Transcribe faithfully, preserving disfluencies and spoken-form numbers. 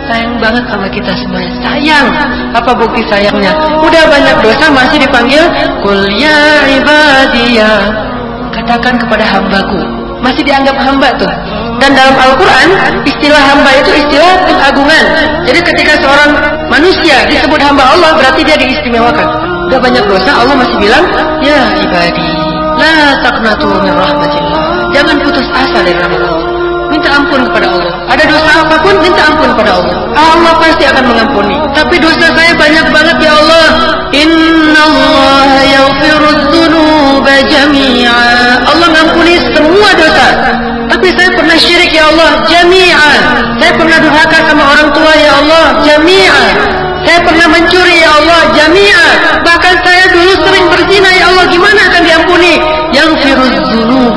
sayang banget sama kita semuanya. Sayang. Apa bukti sayangnya? Udah banyak dosa masih dipanggil Qul ya ibadiyah. Katakan kepada hambaku. Masih dianggap hamba tuh. Dan dalam Al-Quran, istilah hamba itu istilah pengagungan. Jadi ketika seorang manusia disebut hamba Allah, berarti dia diistimewakan. Udah banyak dosa, Allah masih bilang, ya ibadi, la taqnatu min rahmatillah. Jangan putus asa dari rahmat Allah. Minta ampun kepada Allah. Ada dosa apapun, minta ampun kepada Allah. Allah pasti akan mengampuni. Tapi dosa saya banyak banget ya Allah. Inna Allah yaghfirudz dzunuba jami'a. Allah mengampuni semua dosa. Tapi saya pernah syirik ya Allah, jami'a. Saya pernah durhaka sama orang tua ya Allah, jami'a. Saya pernah mencuri ya Allah, jami'a. Bahkan saya